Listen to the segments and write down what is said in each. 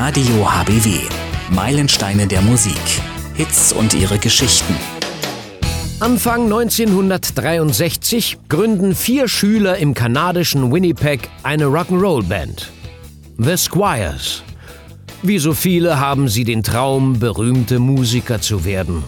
Radio HBW. Meilensteine der Musik. Hits und ihre Geschichten. Anfang 1963 gründen 4 Schüler im kanadischen Winnipeg eine Rock'n'Roll-Band. The Squires. Wie so viele haben sie den Traum, berühmte Musiker zu werden.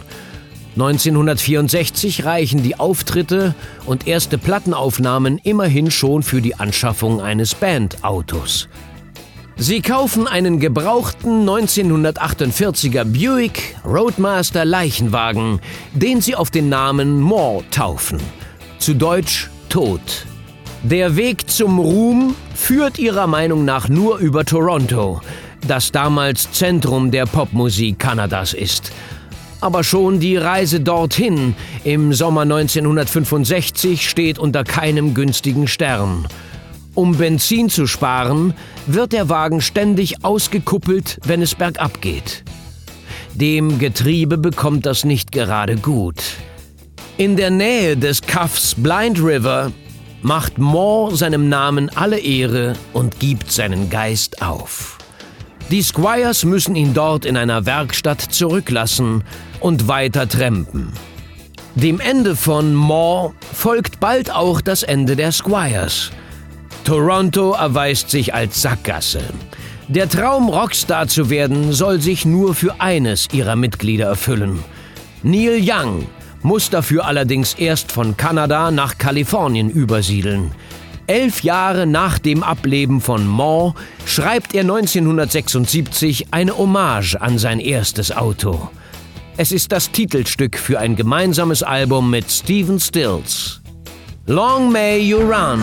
1964 reichen die Auftritte und erste Plattenaufnahmen immerhin schon für die Anschaffung eines Bandautos. Sie kaufen einen gebrauchten 1948er Buick Roadmaster Leichenwagen, den sie auf den Namen More taufen. Zu Deutsch Tod. Der Weg zum Ruhm führt ihrer Meinung nach nur über Toronto, das damals Zentrum der Popmusik Kanadas ist. Aber schon die Reise dorthin im Sommer 1965 steht unter keinem günstigen Stern. Um Benzin zu sparen, wird der Wagen ständig ausgekuppelt, wenn es bergab geht. Dem Getriebe bekommt das nicht gerade gut. In der Nähe des Kaffs Blind River macht More seinem Namen alle Ehre und gibt seinen Geist auf. Die Squires müssen ihn dort in einer Werkstatt zurücklassen und weiter trampen. Dem Ende von More folgt bald auch das Ende der Squires. Toronto erweist sich als Sackgasse. Der Traum, Rockstar zu werden, soll sich nur für eines ihrer Mitglieder erfüllen. Neil Young muss dafür allerdings erst von Kanada nach Kalifornien übersiedeln. 11 Jahre nach dem Ableben von More schreibt er 1976 eine Hommage an sein erstes Auto. Es ist das Titelstück für ein gemeinsames Album mit Stephen Stills. Long May You Run.